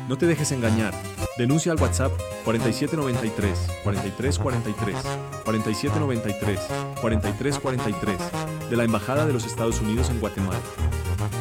No te dejes engañar. Denuncia al WhatsApp 4793 4343 4793 4343 de la Embajada de los Estados Unidos en Guatemala.